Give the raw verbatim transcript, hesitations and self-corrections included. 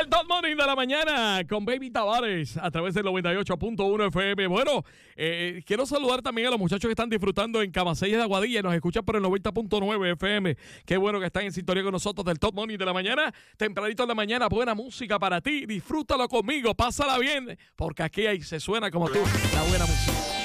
el Top Morning de la mañana con Baby Tavares a través del noventa y ocho punto uno F M. Bueno, eh, quiero saludar también a los muchachos que están disfrutando en Camaseyes de Aguadilla y nos escuchan por el noventa punto nueve F M. Qué bueno que están en sintonía con nosotros del Top Morning de la mañana. Tempranito en la mañana, buena música para ti. Disfrútalo conmigo, pásala bien, porque aquí ahí se suena como tú, la buena música.